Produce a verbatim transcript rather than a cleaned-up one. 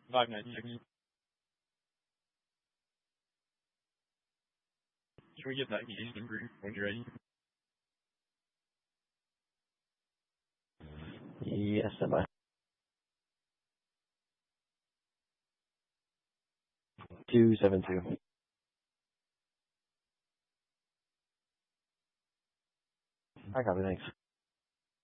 five nine six. Should we get that case number when you're ready? Yes, bye. Two seven two. I got it. Thanks.